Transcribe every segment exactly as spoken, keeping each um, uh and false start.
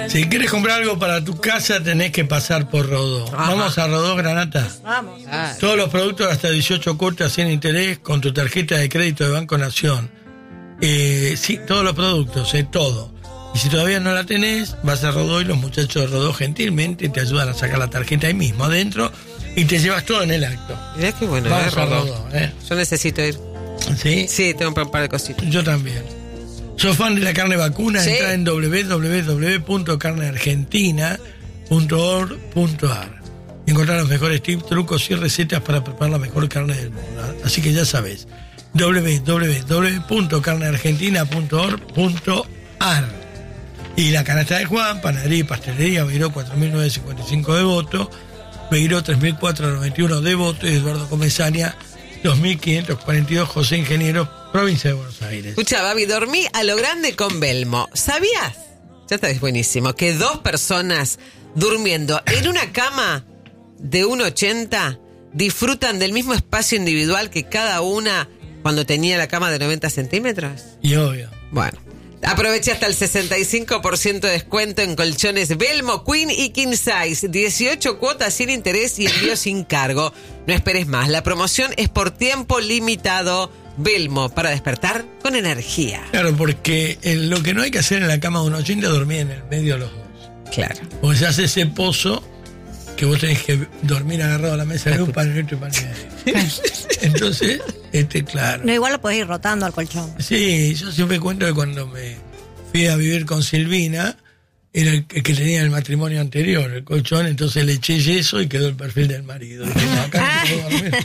Si quieres comprar algo para tu casa, tenés que pasar por Rodó. Ajá. Vamos a Rodó, Granata. Vamos. Ah, Todos los productos hasta dieciocho cuotas sin interés con tu tarjeta de crédito de Banco Nación. Eh, sí, todos los productos, eh, todo. Y si todavía no la tenés, vas a Rodó y los muchachos de Rodó gentilmente te ayudan a sacar la tarjeta ahí mismo adentro y te llevas todo en el acto. mirá qué bueno. Vamos eh, a Rodó. Rodó, ¿eh? Yo necesito ir. ¿Sí? Sí, tengo un par de cositas. Yo también. ¿Sos fan de la carne vacuna? Sí. Entra en doble u doble u doble u punto carne argentina punto org punto a r y encontrar los mejores tips, trucos y recetas para preparar la mejor carne del mundo. Así que ya sabes, doble u doble u doble u punto carne argentina punto org punto a r. Y la canasta de Juan, panadería y pastelería, Beiró cuatro mil novecientos cincuenta y cinco de voto, Beiró tres mil cuatrocientos noventa y uno de voto y Eduardo Comesaña dos mil quinientos cuarenta y dos, José Ingeniero, provincia de Buenos Aires. Escucha, Babi, dormí a lo grande con Belmo. ¿Sabías? Ya está, es buenísimo. Que dos personas durmiendo en una cama de uno ochenta disfrutan del mismo espacio individual que cada una cuando tenía la cama de noventa centímetros. Y obvio. Bueno, aproveche hasta el sesenta y cinco por ciento de descuento en colchones Belmo, Queen y King Size. dieciocho cuotas sin interés y envío sin cargo. No esperes más. La promoción es por tiempo limitado. Belmo, para despertar con energía. Claro, porque eh, lo que no hay que hacer en la cama de un ochenta es dormir en el medio de los dos. Claro. Porque se hace ese pozo que vos tenés que dormir agarrado a la mesa de un pan y otro pan y medio. Entonces, este, claro. No, igual lo podés ir rotando al colchón. Sí, yo siempre cuento que cuando me fui a vivir con Silvina, era el que que tenía el matrimonio anterior, el colchón, entonces le eché yeso y quedó el perfil del marido. Dije, no, acá no puedo dormir.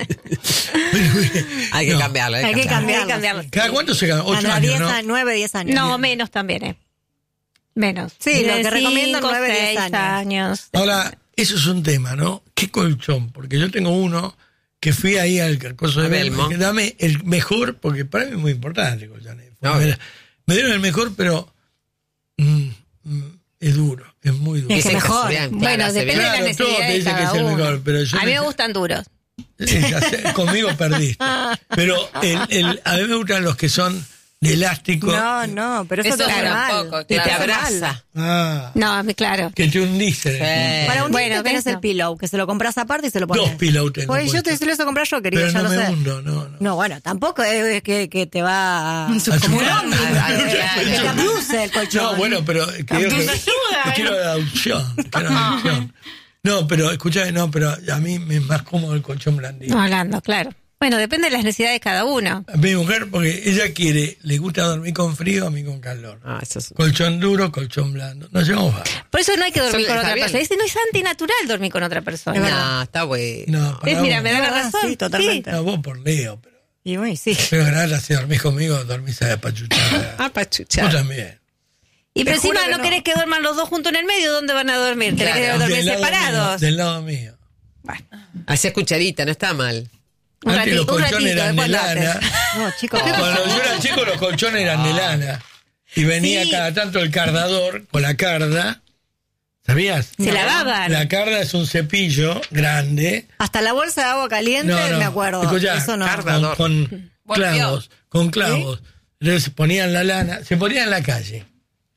Hay que No. cambiarlo. Hay que cambiarlo. Hay que cambiarlo. ¿Cada cuánto se cambia? Ocho Anda, años, diez ¿no? a- nueve, diez años. No, menos también, ¿eh? Menos. Sí, lo De que recomiendo, cinco, nueve, diez seis años. años. Ahora, eso es un tema, ¿no? ¿Qué colchón? Porque yo tengo uno que fui ahí al coso de A Belmo, Belmo. que dame el mejor, porque para mí es muy importante el colchón. No, me, me dieron el mejor, pero mm, mm, es duro, es muy duro. Es que Dicen mejor. bien, claro, Bueno, hace depende bien. de la Claro, todos necesidad te de dicen que cada es el uno. mejor, pero yo A mí me me- gustan duros. Eh, ya sé, conmigo perdiste. Pero el, el, a mí me gustan los que son de elástico. No, no, pero eso, Eso te hace claro, mal. poco, Y te claro. abraza. Ah, No, a mí, claro. que te hundiste. Sí. Para un Bueno, bueno, tenés ¿ves? el pillow, que se lo compras aparte y se lo pones. Dos pillow tengo Pues yo puesto. te se lo hice comprar yo, querido, Pero ya no lo me sé. hundo, no, no. No, bueno, tampoco es que, que te va a... A chupar. Que te abduce el colchón. No, bueno, pero quiero, Abduce ayuda, quiero ¿eh? adopción. Quiero adopción. No, pero escuchame, no, pero a mí me es más cómodo el colchón blandito. No, hablando, claro. Bueno, depende de las necesidades de cada uno. A mi mujer, porque ella quiere, le gusta dormir con frío, a mí con calor. Ah, eso es... Colchón duro, colchón blando. Nos llevamos bajo. Por eso no hay que dormir Son- con está otra bien. persona. Dice, no es antinatural dormir con otra persona. No, está bueno. No, para Es, mira, vos. me da la Es verdad, razón. sí, totalmente. No, vos por Leo, pero. Y bueno, sí. Pero nada, si dormís conmigo, dormís a la pachuchada. Ah, para chuchar. Vos también. Y pero Te juro encima que no, no. querés que duerman los dos juntos en el medio. ¿Dónde van a dormir? Tenés que Claro. dormir Del lado separados. mío, del lado mío. Hacías cucharita, no está mal. Un Antes los ratito, un colchones ratito, eran de después lo lana. haces. No, chicos, ¿qué Cuando pasa? yo era chico, los colchones eran de lana. Y venía Sí. cada tanto el cardador con la carda. ¿Sabías? Se lavaban. La carda es un cepillo grande. Hasta la bolsa de agua caliente, No, no. me acuerdo. Escuchá, Eso no. carda. con, con Volvió. clavos, con clavos. Entonces ponían la lana, se ponían en la calle.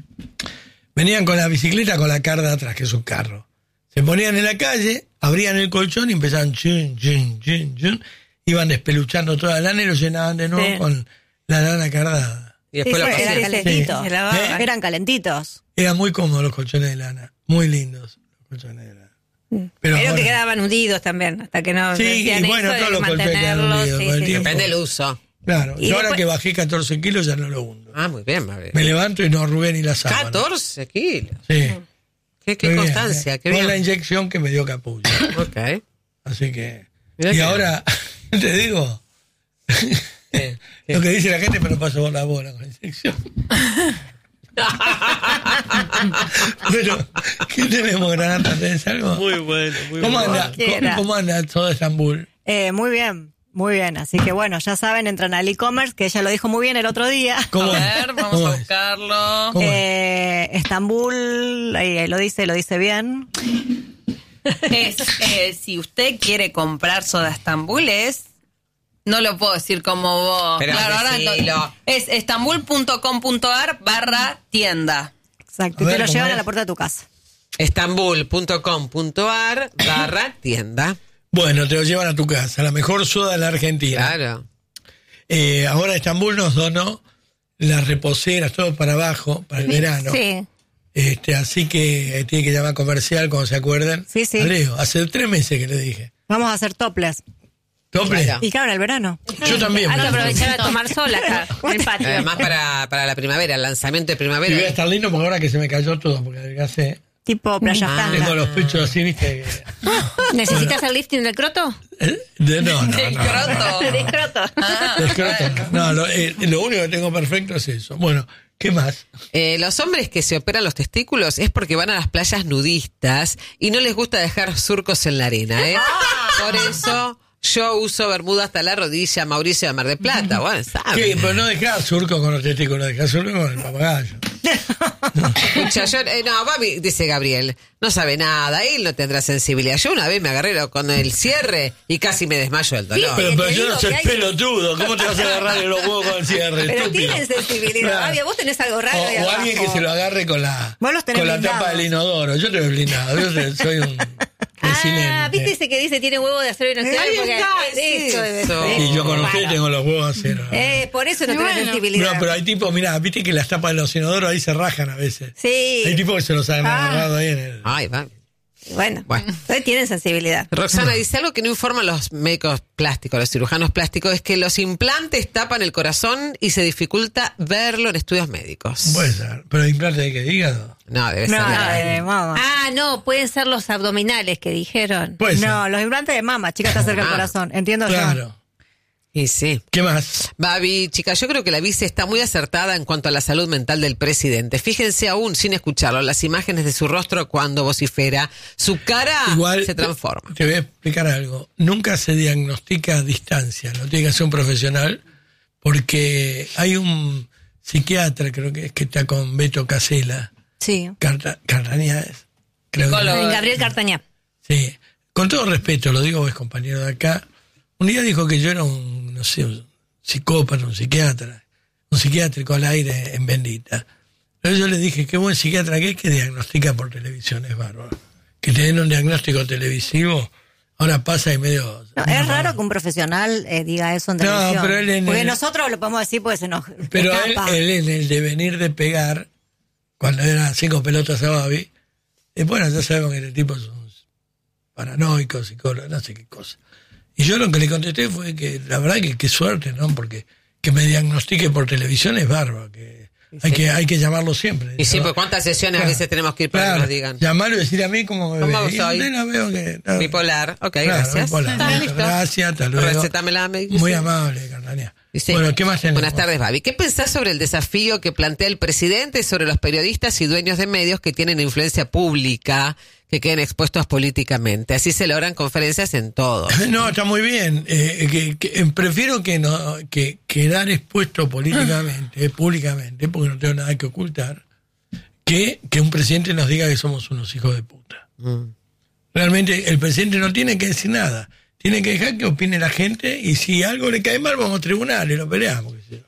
Venían con la bicicleta con la carda atrás, que es un carro. Se ponían en la calle, abrían el colchón y empezaban chun, chun, chun, chun. Iban despeluchando toda la lana y lo llenaban de nuevo Sí. con la lana cardada. Y después Sí, lo sí, pasé. eran calentitos. Sí. Se lavaban. ¿Eh? Eran calentitos. Eran muy cómodos los colchones de lana, muy lindos los colchones de lana. Pero, Pero ahora- que quedaban hundidos también, hasta que no Sí, decían y bueno, eso, todos de los colchones quedan mantenerlos. hundidos Sí, con el sí, sí. tiempo. Depende del uso. Claro, Y yo ahora después- que bajé catorce kilos ya no lo hundo. Ah, muy bien, Mabel. Me levanto y no arrugué ni la sábana. catorce kilos. Sí. Qué, qué Muy bien, constancia, eh. qué Con la bien. inyección que me dio Capullo. Ok. Así que. Mirá y que- ahora, te digo, ¿Qué? lo que dice la gente, pero paso por la bola con la inyección. Pero, ¿qué tenemos, Granata? ¿Tenés algo? Muy bueno, muy ¿Cómo anda, Cualquiera. ¿cómo, cómo anda todo Estambul? Eh, muy bien, muy bien. Así que bueno, ya saben, entran al e-commerce, que ella lo dijo muy bien el otro día. ¿Cómo A es? ver, vamos ¿Cómo a es? buscarlo. ¿Cómo es? Eh, Estambul, ahí, ahí lo dice, lo dice bien. Es, eh, si usted quiere comprar soda Estambul es... No lo puedo decir como vos. Pero claro, ahora decilo. lo- es estambul punto com punto ar barra tienda. Exacto, A y ver, te lo ¿cómo llevan es? a la puerta de tu casa. Estambul.com.ar barra tienda. Bueno, te lo llevan a tu casa, la mejor soda de la Argentina. Claro. Eh, ahora Estambul nos donó las reposeras, todo para abajo, para el verano. Sí. Este, así que eh, tiene que llamar comercial, cuando se acuerden. Sí, sí. A Leo, hace tres meses que le dije. Vamos a hacer topless. ¿Tople? Claro. Y claro, en el verano. Yo también. Hay que me lo aprovechar a tomar sol acá, en el patio. Además para, para la primavera, el lanzamiento de Y primavera. voy a estar lindo porque ahora que se me cayó todo, porque adelgacé. Tipo playa Ah. franca. Tengo los pechos así, viste. ¿Necesitas el lifting del croto? ¿Eh? De- No, no, Del no. croto. De croto. De escroto. No, lo, eh, lo único que tengo perfecto es eso. Bueno, ¿qué más? Eh, los hombres que se operan los testículos es porque van a las playas nudistas y no les gusta dejar surcos en la arena, ¿eh? Por eso yo uso bermuda hasta la rodilla, Mauricio de Mar del Plata. Bueno, ¿Qué? ¿saben? Pero no dejás surco con los testículos, dejás surco con el papagayo. Escucha, yo, eh, no, Babi, dice Gabriel, no sabe nada, él no tendrá sensibilidad. Yo una vez me agarré lo- con el cierre y casi me desmayo del dolor. Pero, te pero yo digo no soy que hay- pelotudo. ¿Cómo te vas a agarrar en los huevos con el cierre? Pero estúpido? tienen sensibilidad. Claro. Gaby, vos tenés algo raro ahí O, o abajo. alguien que se lo agarre con la, Vos los tenés con la blindados. tapa del inodoro. Yo te veo blindado. Yo te- soy un resiliente. Ah, ¿viste ese que dice tiene huevo de acero inoxidable? Ahí Porque está, es- eso sí, debe eso. ser. Y yo con Bueno. usted tengo los huevos a cero. Eh, por eso no Y tenés bueno. sensibilidad. No, pero hay tipos, mira, viste que las tapas de los inodoros ahí se rajan a veces. Sí. Hay tipos que se los han Ah. agarrado ahí en el... Ay, va. Bueno, Bueno. entonces tienen sensibilidad. Roxana dice algo que no informan los médicos plásticos, los cirujanos plásticos, es que los implantes tapan el corazón y se dificulta verlo en estudios médicos. Puede ser, pero implante de que hígado. No, debe No, ser. de mama. Ah, no, pueden ser los abdominales que dijeron. Puede ser. No, los implantes de mama, chica, está cerca del Ah. corazón. Entiendo yo. Claro. Y sí. ¿Qué más? Babi, chica, yo creo que la vice está muy acertada en cuanto a la salud mental del presidente. Fíjense aún, sin escucharlo, las imágenes de su rostro cuando vocifera. Su cara Igual se transforma. Te voy a explicar algo. Nunca se diagnostica a distancia, lo tiene que hacer un profesional, porque hay un psiquiatra, creo que es que está con Beto Casella, Sí. Carta, Cartaña es, creo que- Psicólogo. Gabriel Cartañá. sí. Con todo respeto, lo digo, es compañero de acá. Un día dijo que yo era un, no sé, un psicópata, un psiquiatra, un psiquiátrico al aire en Bendita. Pero yo le dije, qué buen psiquiatra que es que diagnostica por televisión, es bárbaro. Que te den un diagnóstico televisivo, ahora pasa y medio... No, es raro que un profesional eh, diga eso en No, televisión. pero él en Porque el- nosotros lo podemos decir porque se nos Pero él, escapa. él en el devenir de pegar, cuando era cinco pelotas a Babi, y bueno, ya sabemos que el tipo es un paranoico, psicólogo, no sé qué cosa. Y yo lo que le contesté fue que la verdad que qué suerte, ¿no? Porque que me diagnostique por televisión es bárbaro, que hay que hay que llamarlo siempre. Y sí, pues cuántas sesiones a veces tenemos que ir para que nos digan. Llamarlo y decir a mí cómo me ¿Cómo ve. Y soy? usted la veo que... no, Bipolar. Ok, claro, gracias. bipolar. Está bien, listo. Gracias, hasta luego. Recetámela, me dice. Muy amable, Cartania. Dice, Bueno, ¿qué más tenemos? Buenas tardes, Babi. ¿Qué pensás sobre el desafío que plantea el presidente sobre los periodistas y dueños de medios que tienen influencia pública, que queden expuestos políticamente? Así se logran conferencias en todo. No, está muy bien. Eh, que, que, eh, prefiero que no que quedar expuesto políticamente, eh, públicamente, porque no tengo nada que ocultar, que, que un presidente nos diga que somos unos hijos de puta. Mm. Realmente el presidente no tiene que decir nada. Tiene que dejar que opine la gente y si algo le cae mal vamos a tribunal y lo peleamos. qué sé yo.